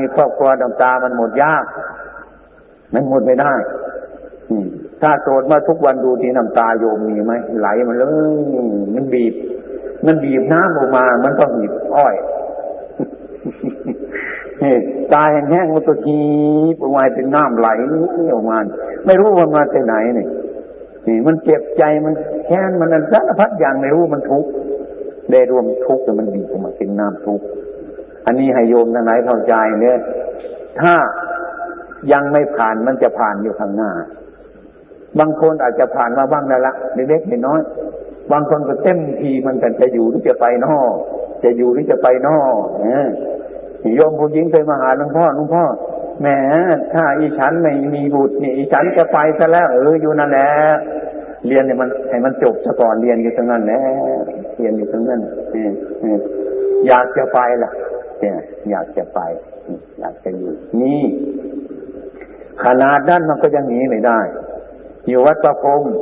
มีครอบครัวน้ำตามันหมดยากมันหมดไม่ได้ถ้าโกรธมาทุกวันดูที่น้ำตาโยมมีไหมไหลมันเลยมันบีบน้ำออกมามันต้องบีบอ้อยตาแห้งๆมันก็ทีออกมาเป็นน้ำไหลออกมาไม่รู้มันมาจากไหนนี่มันเจ็บใจมันแค้นมันอันสารพัดอย่างไม่รู้มันทุกข์ได้รวมทุกข์แต่มันบีบออกมาเป็นน้ำทุกข์อันนี้ให้โยมทั้งหลายเข้าใจเนี่ยถ้ายังไม่ผ่านมันจะผ่านอยู่ข้างหน้าบางคนอาจจะผ่านมาบ้างแล้วละเล็กๆน้อยๆบางคนก็เต็มทีมันกันจะอยู่หรือจะไปนอกจะอยู่หรือจะไปนอกโยมผู้หญิงเคยมาหาหลวงพ่อแหมถ้าอีฉันไม่มีบุตรนี่อีฉันจะไปซะแล้วอยู่นั่นแหละเรียนเนี่ยมันให้มันจบซะก่อนเรียนอยู่ตรงนั้นแหละเรียนอยู่ตรงนั้นอยากจะไปล่ะอยากจะไปอยากจะอยู่นี่ขนาดนั้นมันก็ยังหนีไม่ได้อยู่วัดประพง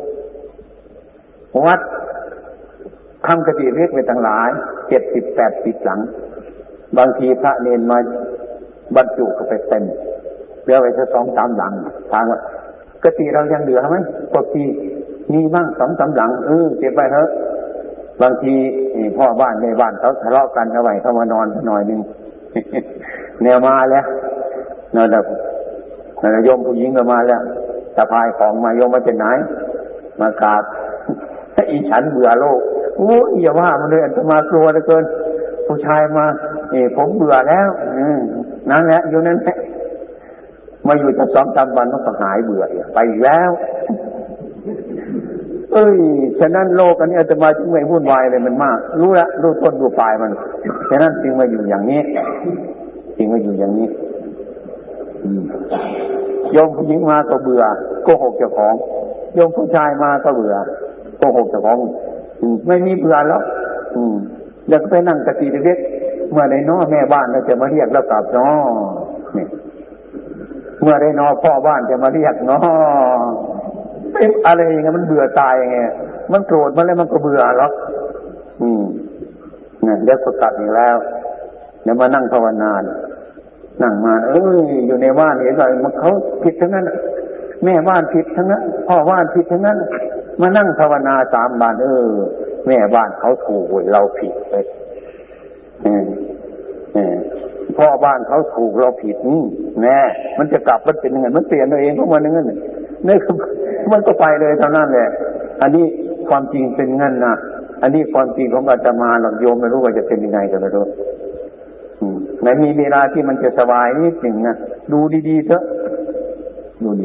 วัดทำกฐิเล็กไปต่างหลาย70-80 หลังบางทีพระเนรมาบรรจุก็ไปเต็มเหลือไว้แค่2-3 หลังทางว่ากฐิเรายังเหลือไหมปกติมีบ้าง2-3 หลังเก็บไว้เถอะบางทีพ่อบ้านแม่บ้านเขาทะเลาะกันเอาไว้เข้ามานอนหน่อยนึงแนวมาแล้วนั่นแหละโยมผู้หญิงก็มาแล้วสะพายของมาโยมมาจากไหนมากราบอีฉันเบื่อโลกอย่าว่ามันเลยอาตมากลัวเหลือเกินผู้ชายมาผมเบื่อแล้วนั่นแหละอยู่นั่นแหละมาอยู่จะ2-3 วันมันก็หายเบื่อไปอีกแล้วฉะนั้นโลกอันนี้อาตมาจึงไม่วุ่นวายเลยมันมากรู้ต้นรู้ปลายมันฉะนั้นจึงมาอยู่อย่างนี้โยมผู้หญิงมาก็เบื่อโกหกเจ้าของโยมผู้ชายมาก็เบื่อโกหกเจ้าของไม่มีเบื่อแล้วแล้วก็ไปนั่งกฐิเล็กเมื่อได้น้อแม่บ้านจะมาเรียกแล้วกลับน้อนี่เมื่อได้น้อพ่อบ้านจะมาเรียกน้อเป็นอะไรอย่างเงี้ยมันเบื่อตายไงมันโกรธมาแล้วมันก็เบื่อหรอกเนี่ยเดี๋ยวก็กลับอีกแล้วเดี๋ยวมานั่งภาวนานั่งมาอยู่ในบ้านเห็นว่ามันเขาผิดทั้งนั้นแม่บ้านผิดทั้งนั้นพ่อบ้านผิดทั้งนั้นมานั่งภาวนา3 วันแม่บ้านเขาถูกเราผิดเลยพ่อบ้านเขาถูกเราผิดแน่มันจะกลับมันเป็นยังไงมันเปลี่ยนตัวเองเพราะมันอย่างนั้นนี่คือมันก็ไปเลยเท่านั้นแหละอันนี้ความจริงเป็นงั้นนะอันนี้ความจริงของอาตมาหลักโยมไม่รู้ว่าจะเป็นยังไงกันไม่รู้ในมีเวลาที่มันจะสบายนิดหนึ่งนะดูดีๆเถอะดูดี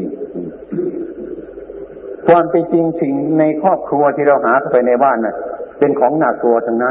ความเป็นจริงสิ่งในครอบครัวที่เราหาเข้าไปในบ้านน่ะเป็นของน่ากลัวทั้งนั้น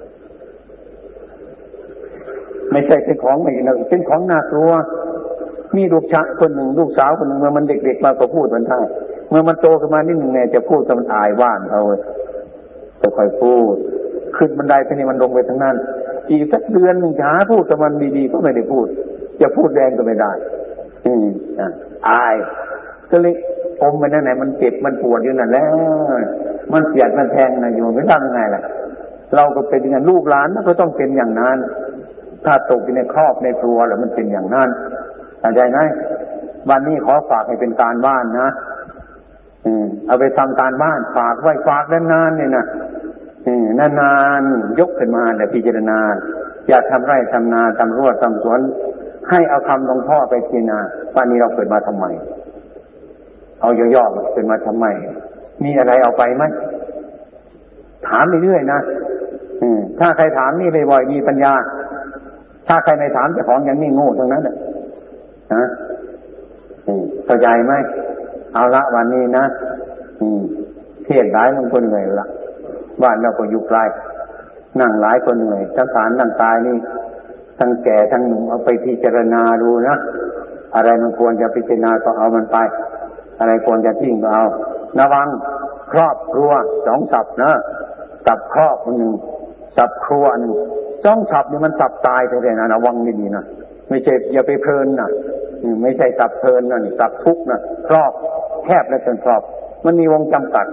ไม่ใช่เป็นของไม่นะเป็นของน่ากลัวมีลูกชายคนหนึ่งลูกสาวคนหนึ่งเมื่อมันเด็กๆมาก็พูดมันได้เมื่อมันโตขึ้นมานิดหนึ่งเนี่ยจะพูดกับมันอายบ้านเขาจะค่อยพูดขึ้นบันไดไปนี่มันลงไปทั้งนั้นอีกสักเดือนหนึ่งจะหาพูดกับมันดีๆก็ไม่ได้พูดจะพูดแรงก็ไม่ได้อายก็เลยอมไปนั่นไหนมันเจ็บมันปวดอยู่นั่นแล้วมันเสียดมันแทงนะอยู่ไม่ทำยังไงล่ะเราก็เป็นอย่างนั้นลูกหลานมันก็ต้องเป็นอย่างนั้นถ้าตกอยู่ในครอบในครัวแล้วมันเป็นอย่างนั้นเข้าใจไหมวันนี้ขอฝากให้เป็นการบ้านนะเอาไปทำการบ้านฝากไว้ฝากนานๆเนี่ยนะนานๆยกขึ้นมาแต่พิจารณาอย่าทำไร่ทำนาทำรั้วทำสวนให้เอาคำหลวงพ่อไปพิจารณาวันนี้เราเกิดมาทำไมเอาย่อๆเกิดมาทำไมมีอะไรเอาไปไหมถามไปเรื่อยนะถ้าใครถามนี่บ่อยๆมีปัญญาถ้าใครไม่ถามเจ้าของอย่างนี้โง่ทั้งนั้นนะเข้าใจไหมเอาละวันนี้นะเทศหลายคนเหนื่อยละบ้านเราก็อยู่ไกลนั่งหลายคนเหนื่อยทั้งขาทั้งกายนี่ทั้งแก่ทั้งหนุ่มเอาไปพิจารณาดูนะอะไรมันควรจะพิจารณาก็เอามันไปอะไรควรจะทิ้งก็เอาระวังครอบครัว2 ศัพท์นะศัพท์ครอบ1ศัพท์ครัว1 2 ศัพท์นี่มันศัพท์ตายไปเลยนะระวังดีๆนะไม่ใช่อย่าไปเพลินนะไม่ใช่ศัพท์เพลินนะนี่ศัพท์ทุกข์นะครอบแคบและจนครอบมันมีวงจำกัด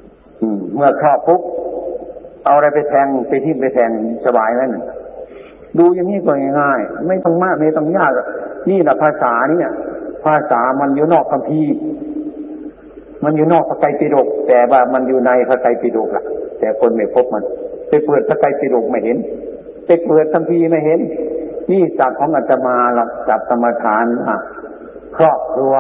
เมื่อครอบปุ๊บเอาอะไรไปแทงไปทิ่มไปแทงสบายไหมดูอย่างนี้ก็ง่ายๆไม่ต้องมากไม่ต้องยากนี่แหละภาษาเนี่ยภาษามันอยู่นอกคัมภีร์มันอยู่นอกพระไตรปิฎกแต่ว่ามันอยู่ในพระไตรปิฎกล่ะแต่คนไม่พบมันไปเปิดพระไตรปิฎกไม่เห็นไปเปิดคัมภีร์ไม่เห็นนี่ศัพท์ของอาตมาล่ะศัพท์กรรมฐานครอบครัว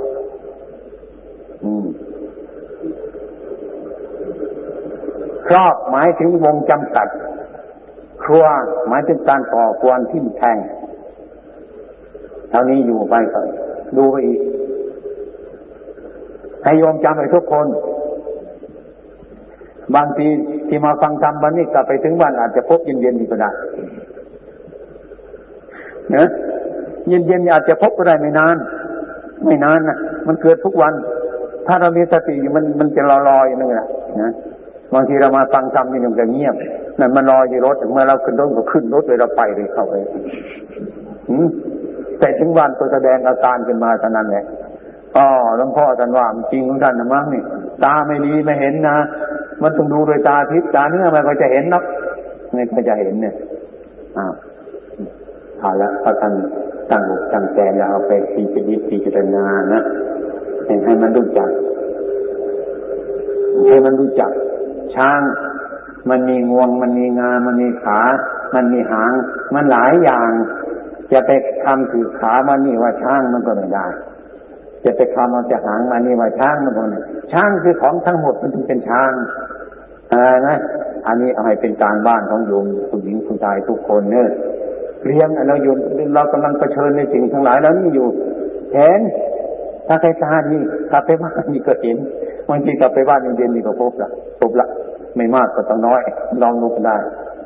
ครอบหมายถึงวงจำกัดครัวหมายถึงการก่อกวนทิ่มแทงเท่านี้อยู่ไปก่อนดูไปอีกให้โยมจำไว้ทุกคนบางทีที่มาฟังธรรมวันนี้กลับไปถึงบ้านอาจจะพบเย็นๆก็ได้นะเย็นๆอาจจะพบก็ได้ไม่นานนะมันเกิดทุกวันถ้าเรามีสติอยู่มันจะรออยู่นั่นแหละนะบางทีเรามาฟังธรรมนี่มันจะเงียบนั่นมันรออยู่รถเมื่อเราขึ้นรถก็ขึ้นรถเลยเราไปเลยเข้าไปแต่ถึงวันก็แสดงอาการขึ้นมาเท่านั้นแหละหลวงพ่อท่านว่าจริงของท่านนะมั้งนี่ตาไม่ดีไม่เห็นนะมันต้องดูโดยตาทิพย์ตาเนื้อมันก็จะเห็นนักไม่ก็จะเห็นเนี่ยเอาละพระท่านตั้งอกตั้งใจแล้วเอาไปพิจารณานะให้มันรู้จักช้างมันมีงวงมันมีงามันมีขามันมีหางมันหลายอย่างจะไปทำถือขามันนี่ว่าช้างมันก็ไม่ได้จะไปทำเอาจะหางมันนี่ว่าช้างมันก็ไม่ช้างคือของทั้งหมดมันถึงเป็นช้างนะอันนี้เอาให้เป็นการบ้านของโยมผู้หญิงผู้ชายทุกคนเนี่ยเรียนเรากำลังเผชิญในสิ่งทั้งหลายแล้วนี่อยู่เห็นถ้าใครตาดีกลับไปบ้านนี่ก็เห็นบางทีกลับไปบ้านเย็นๆนี่ก็พบละไม่มากก็ต้องน้อยลองดูก็ได้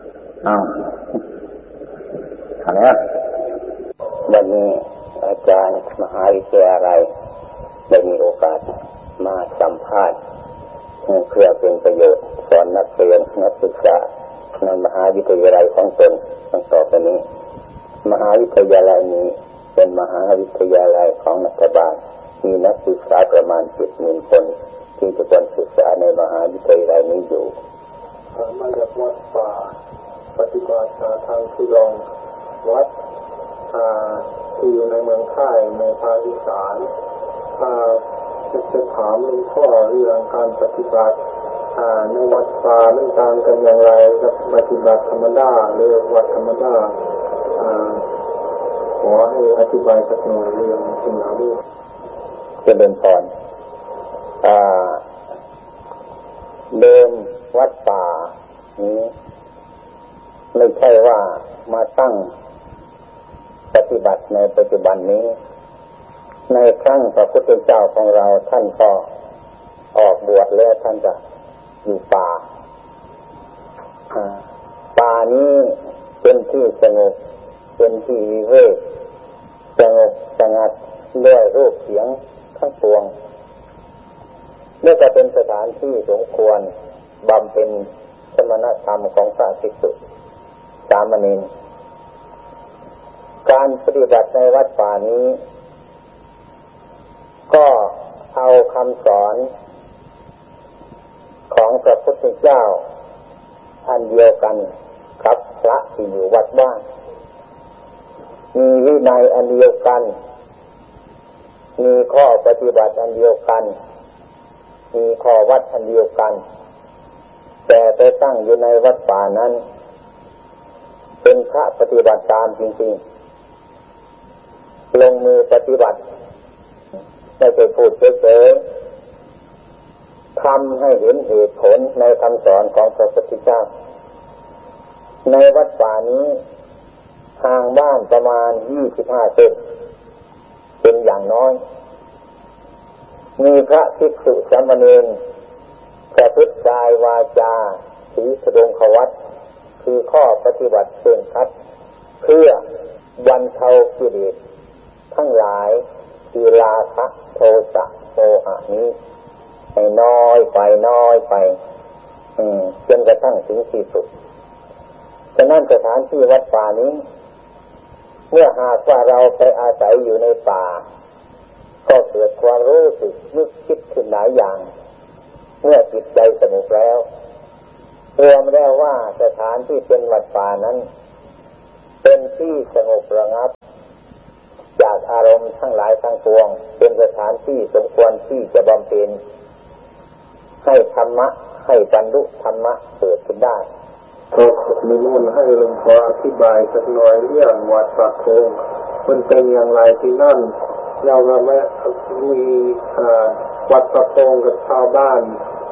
อะไรวันนี้อาจารย์มหาวิทยาลัยได้มีโอกาสมาสัมภาษณ์เพื่อเป็นประโยชน์สอนนักเรียนนักศึกษาในมหาวิทยาลัยของตนต่อไปนี้มหาวิทยาลัยนี้เป็นมหาวิทยาลัยของรัฐบาลมีนักศึกษาประมาณ 70,000 คนที่จะต้องศึกษาในมหาวิทยาลัยนี้อยู่มาจากวัดป่าปฏิบัติทางที่รองวัดที่อยู่ในเมืองค่ายในภาคอีสานจะถามหลวงพ่อเรื่องการปฏิบัติในวัดป่าไม่ต่างกันอย่างไรกับปฏิบัติธรรมดาหรือวัดธรรมดาขอให้อธิบายสักหน่อยเรื่องสิ่งเหล่านี้จะเดินพรเดินวัดป่านี้ไม่ใช่ว่ามาตั้งปฏิบัติในปัจจุบันนี้ในครั้งพระพุทธเจ้าของเราท่านก็ออกบวชแล้วท่านจะอยู่ป่านี้เป็นที่สงบเป็นที่วิเวกสงบสงัดด้วยรูปเสียงทั้งปวงนี่จะเป็นสถานที่สมควรบำเพ็ญสมณธรรมของพระภิกษุสามเณรการปฏิบัติในวัดป่านี้ก็เอาคำสอนของพระพุทธเจ้าอันเดียวกันกับพระที่อยู่วัดบ้านมีวินัยอันเดียวกันมีข้อปฏิบัติอันเดียวกันมีข้อวัดอันเดียวกันแต่ไปตั้งอยู่ในวัดป่านั้นเป็นพระปฏิบัติตามจริงๆลงมือปฏิบัติไม่ใช่พูดเฉยๆทำให้เห็นเหตุผลในคำสอนของพระพุทธเจ้าในวัดป่านี้ห่างบ้านประมาณ25 เซนเป็นอย่างน้อยมีพระภิกษุสามเณรประพฤติกายวาจาศีลสดงควัตรคือข้อปฏิบัติเคร่งครัดเพื่อบรรเทากิเลสทั้งหลายคือราคะโทสะโมหะนี้ให้น้อยไปจนกระทั่งถึงที่สุดฉะนั้นสถานที่วัดป่านี้เมื่อหากว่าเราไปอาศัยอยู่ในป่าก็เกิดความรู้สึกนึกคิดขึ้นหลายอย่างเมื่อจิตใจสงบแล้วรวมแล้วว่าสถานที่เป็นวัดป่านั้นเป็นที่สงบระงับจากอารมณ์ทั้งหลายทั้งปวงเป็นสถานที่สมควรที่จะบำเพ็ญให้ธรรมะให้บรรลุธรรมะเกิดขึ้นได้มีมุ่นให้หลวงพ่ออธิบายสักหน่อยเรื่องวัดปากโคงมันเป็นอย่างไรที่นั่นเราไม่มีวัดปากโคงกับชาวบ้าน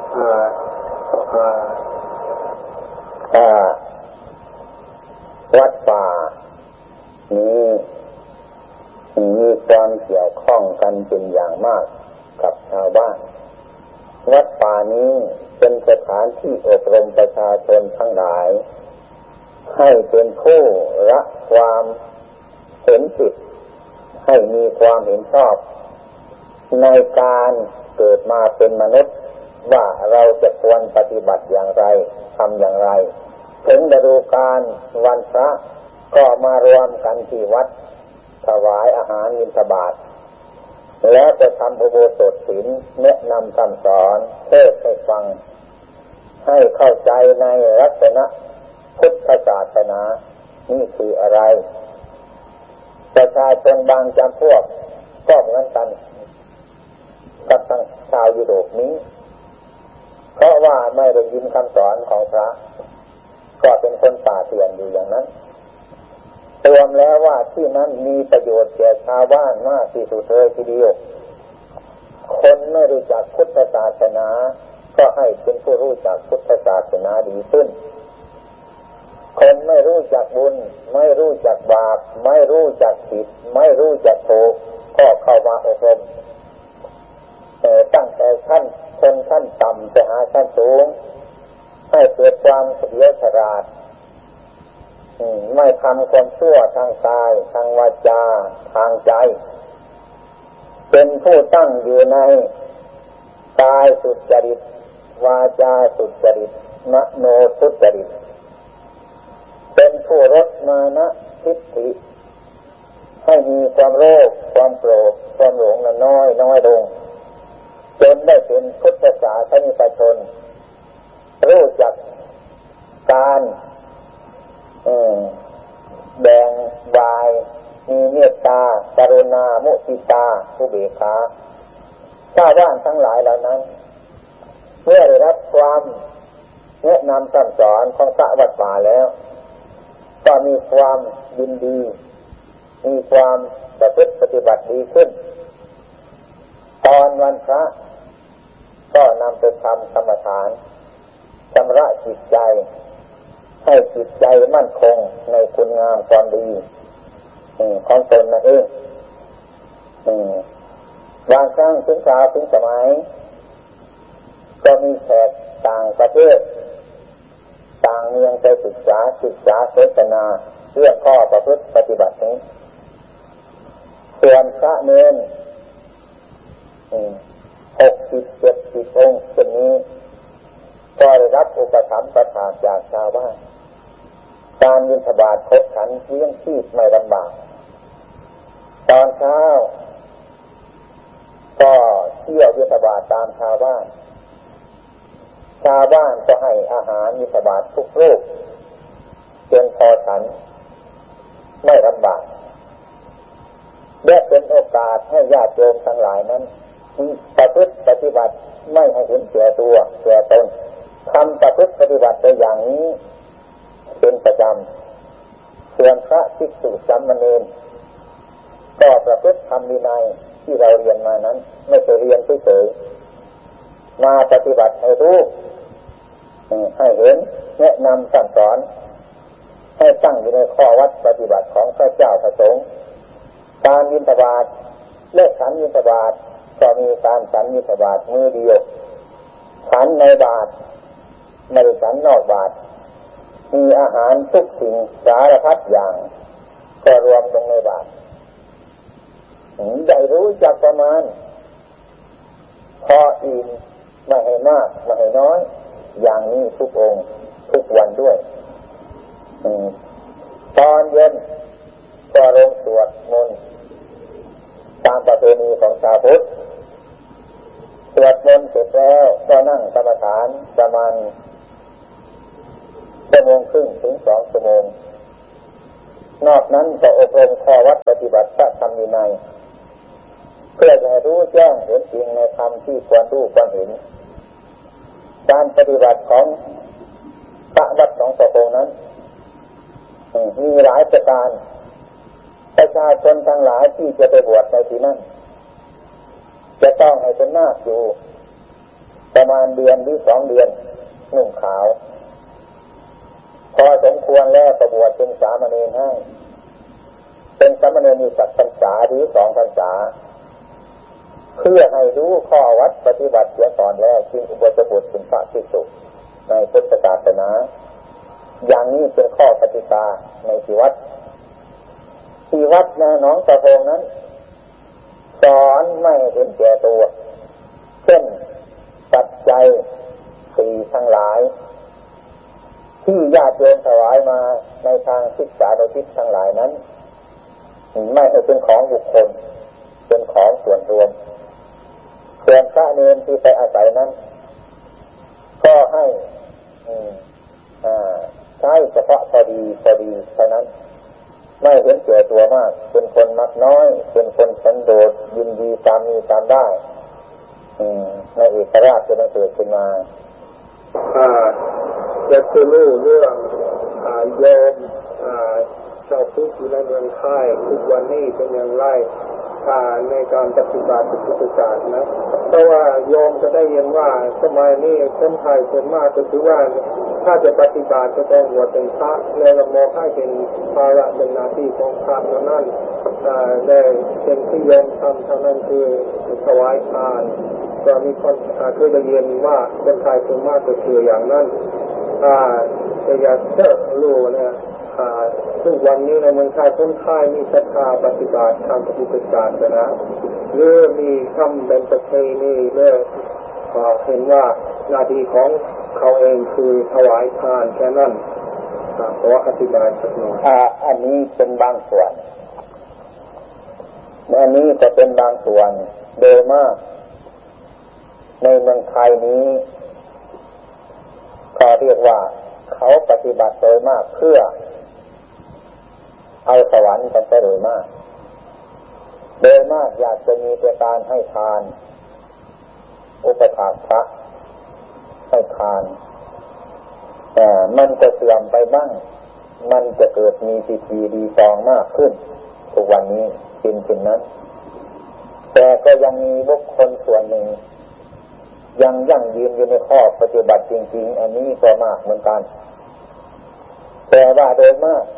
วัดป่านี้มีความเกี่ยวข้องกันเป็นอย่างมากกับชาวบ้านวัดป่านี้เป็นสถานที่อบรมประชาชนทั้งหลายให้เป็นผู้ละความเห็นผิดให้มีความเห็นชอบในการเกิดมาเป็นมนุษย์ว่าเราจะควรปฏิบัติอย่างไรทำอย่างไรถึงฤดูกาลวันพระก็มารวมกันที่วัดถวายอาหารบิณฑบาตแล้วจะทำอุโบสถศีลแนะนำคำสอนเทศน์ให้ฟังให้เข้าใจในลักษณะพุทธศาสนานี่คืออะไรประชาชนบางจำพวกก็เหมือนกันกับทางชาวยุโรปนี้เพราะว่าไม่ได้ยินคำสอนของพระก็เป็นคนป่าเถื่อนอยู่อย่างนั้นรวมแล้วว่าที่นั้นมีประโยชน์แก่ชาวบ้านมากที่สุดเลยทีเดียวคนไม่รู้จักพุทธศาสนาก็ให้เป็นผู้รู้จักพุทธศาสนาดีขึ้นคนไม่รู้จักบุญไม่รู้จักบาปไม่รู้จักผิดไม่รู้จักถูกก็เข้ามาอบรมตั้งแต่ขั้นคนขั้นต่ำจะหาขั้นสูงให้เกิดความเฉลียวฉลาดไม่ทำความชั่วทางกายทางวาจาทางใจเป็นผู้ตั้งอยู่ในกายสุจริตวาจาสุจริตมโนสุจริตเป็นผู้ลดมานะทิฏฐิให้มีความโลภความโกรธความหลงน้อยลงจนได้เป็นพุทธศาสนิกชนรู้จักการแบ่งบายมีเมตตากรุณามุทิตาอุเบกขาชาวบ้านทั้งหลายเหล่านั้นเมื่อได้รับความแนะนำสั่งสอนของพระวัดป่าแล้วก็มีความยินดีมีความประพฤติปฏิบัติดีขึ้นตอนวันพระก็นำไปทำกรรมฐานชำระจิตใจให้จิตใจมั่นคงในคุณงามความดีของตนนั่นเองบางครั้งถึงคราวถึงสมัยก็มีแขกต่างประเทศต่างเมืองไปศึกษาเทศนาเรื่องข้อประพฤติปฏิบัตินี้ส่วนพระเนร60-70 องค์เช่นนี้ก็ได้รับอุปถัมภ์ประทานจากชาวบ้านการบิณฑบาตครบขันเลี้ยงชีพไม่ลำบากตอนเช้าก็เที่ยวบิณฑบาตตามชาวบ้านก็ให้อาหารบิณฑบาตทุกรูปจนพอฉันไม่ลำบากและเป็นโอกาสให้ญาติโยมทั้งหลายนั้นประพฤติปฏิบัติไม่ให้เห็นแก่ตัวแก่ตนทำประพฤติปฏิบัติไปอย่างนี้เป็นประจำส่วนพระภิกษุสามเณรก็ประพฤติธรรมวินัยที่เราเรียนมานั้นไม่ใช่เรียนเฉยๆมาปฏิบัติให้รู้ให้เห็นแนะนำสั่งสอนให้ตั้งอยู่ในข้อวัดปฏิบัติของพระเจ้าพระสงฆ์การบิณฑบาตและฉันบิณฑบาตก็มีการฉันบิณฑบาตมือเดียวฉันในบาตรไม่ได้ฉันนอกบาตรมีอาหารทุกสิ่งสารพัดอย่างก็รวมลงในบาตรได้รู้จักประมาณพออิ่มไม่ให้มากไม่ให้น้อยอย่างนี้ทุกองค์ทุกวันด้วยตอนเย็นก็ลงสวดมนต์ตามประเพณีของชาวพุทธสวดมนต์เสร็จแล้วก็นั่งกรรมฐานประมาณ1.5 ชั่วโมงถึง2 ชั่วโมงนอกนั้นจะอบรมข้อวัดปฏิบัติพระธรรมวินัยเพื่อจะให้รู้แจ้งเห็นจริงในธรรมที่ควรรู้ควรเห็นการปฏิบัติของพระวัดหนองตะโกนั้นมีหลายประการประชาชนทั้งหลายที่จะไปบวชในที่นั้นจะต้องให้เป็นนาคอยู่ประมาณเดือนหรือ2 เดือนนุ่งขาวพอสมควรแล้วประบวชเป็นสามเณรให้เป็นสามเณรมีสักพรรษาหรือ2 พรรษาเพื่อให้รู้ข้อวัดปฏิบัติเสียก่อนแล้วจึงอุปสมบทเป็นพระภิกษุในพุทธศาสนาอย่างนี้เป็นข้อกติกาในที่วัดในหนองตะโพงนั้นสอนไม่เห็นแก่ตัวเช่นปัจจัย4ทั้งหลายที่ญาติโยมถวายมาในทางศึกษาโดยทิศทั้งหลายนั้นไม่ใช่เป็นของบุคคลเป็นของส่วนรวมส่วนพระเนรที่ไปอาศัยนั้นก็ให้ใช้เฉพาะพอดีเท่านั้นไม่เห็นแก่ตัวมากเป็นคนมักน้อยเป็นคนสันโดษยินดีตามมีตามได้ในเอกราชจะเกิดขึ้นมาอยากจะรู้เรื่องโยมชาวพุทธอยู่ในเมืองไทยทุกวันนี้เป็นอย่างไรในการปฏิบัติพุทธศาสนานะเพราะว่าโยมจะได้เห็นว่าสมัยนี้คนไทยส่วนมากก็ถือว่าถ้าจะปฏิบัติจะต้องบวชเป็นพระแล้วมองให้เป็นภาระเป็นหน้าที่ของพระเท่านั้นได้เป็นที่โยมทำเท่านั้นคือถวายทานก็มีคนเคยได้ยินว่าคนไทยส่วนมากก็คืออย่างนั้นแต่อยากจะรู้นะซึ่งวันนี้ในเมืองไทยคนไทยมีศรัทธาปฏิบัติทางพุทธศาสนาหรือมีคำเป็นประเพณีเมื่อเห็นว่าหน้าที่ของเขาเองคือถวายทานแค่นั้นขออธิบายสักหน่อยอันนี้เป็นบางส่วนอันนี้จะเป็นบางส่วนโดยมากในเมืองไทยนี้ก็เรียกว่าเขาปฏิบัติโดยมากเพื่อเอาสวรรค์กันไปโดยมากอยากจะมีแต่การให้ทานอุปถากพระให้ทานแต่มันจะเสื่อมไปบ้างมันจะเกิดมีพิธีดีตองมากขึ้นทุกวันนี้เป็นเช่นนั้นแต่ก็ยังมีบุคคลส่วนหนึ่งยังยั่งยืนอยู่ในข้อปฏิบัติจริงๆอันนี้ก็มากเหมือนกันแต่ว่าโดยมาก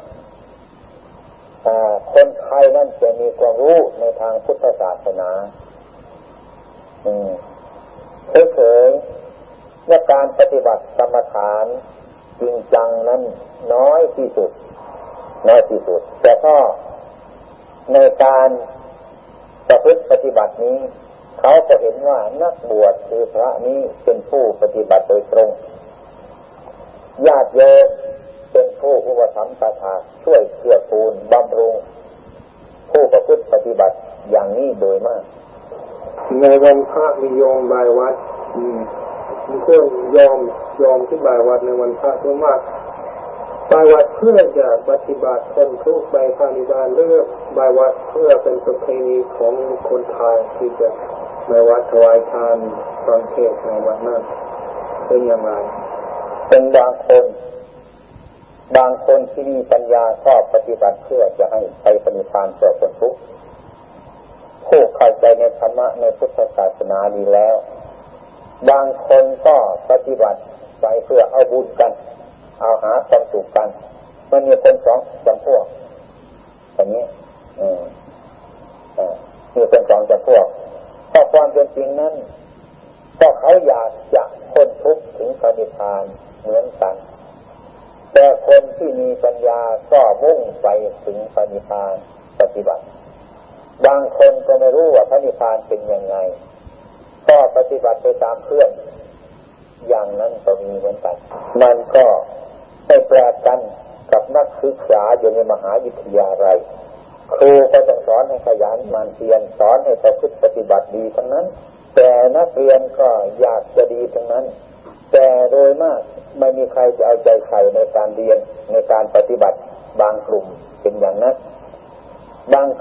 คนไทยนั่นจะมีความรู้ในทางพุทธศาสนาเฉยๆและการปฏิบัติกรรมฐานจริงจังนั้นน้อยที่สุดแต่ก็ในการประพฤติปฏิบัตินี้เขาจะเห็นว่านักบวชคือพระนี้เป็นผู้ปฏิบัติโดยตรงญาติโยมเป็นผู้อุปถัมภ์ประทานช่วยเกื้อกูลบำรุงผู้ประพฤติปฏิบัติอย่างนี้โดยมากในวันพระมีโยมบายวัดมีเครื่องยอมที่บายวัดในวันพระส่วนมากบายวัดเพื่อจะปฏิบัติคนทุกข์ไปพานิบาลเลือกบายวัดเพื่อเป็นประเพณีของคนไทยที่จะบายวัดถวายทานฟังเทศน์ในวันนั้นเป็นอย่างไรเป็นบางคนที่มีปัญญาชอบปฏิบัติเพื่อจะให้ไปปฏิบัติเพื่อคนทุกข์ผู้เข้าใจในธรรมะในพุทธศาสนาดีแล้วบางคนก็ปฏิบัติไปเพื่อเอาบุญกันเอาหาความสุขกันมันมีคน2 จำพวกอย่างนี้มีคน2 จำพวกเพราะความเป็นจริงนั้นก็เขาอยากจะพ้นทุกข์ถึงพระนิพพานเหมือนกันแต่คนที่มีปัญญาก็มุ่งไปถึงพระนิพพานปฏิบัติบางคนก็ไม่รู้ว่าพระนิพพานเป็นยังไงก็ปฏิบัติไปตามเพื่อนอย่างนั้นก็มีเหมือนกันมันก็ไม่แปลกกันกับนักศึกษาอยู่ในมหาวิทยาลัยครูก็ต้องสอนให้ขยันหมั่นเพียรสอนให้ประพฤติปฏิบัติดีทั้งนั้นแต่นักเรียนก็อยากจะดีทั้งนั้นแต่โดยมากไม่มีใครจะเอาใจใส่ในการเรียนในการปฏิบัติบางกลุ่มเป็นอย่างนั้นบาง